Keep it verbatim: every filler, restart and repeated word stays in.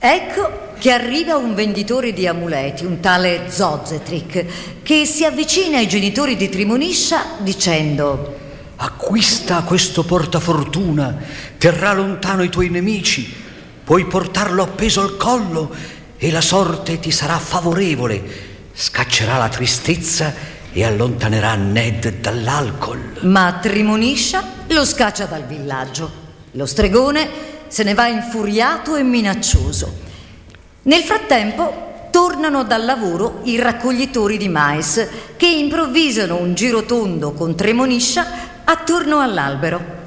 Ecco che arriva un venditore di amuleti, un tale Zozetric, che si avvicina ai genitori di Trimoniscia dicendo: acquista questo portafortuna, terrà lontano i tuoi nemici, puoi portarlo appeso al collo e la sorte ti sarà favorevole, scaccerà la tristezza e allontanerà Ned dall'alcol. Ma Trimoniscia lo scaccia dal villaggio. Lo stregone se ne va infuriato e minaccioso. Nel frattempo tornano dal lavoro i raccoglitori di mais, che improvvisano un girotondo con Trimoniscia attorno all'albero.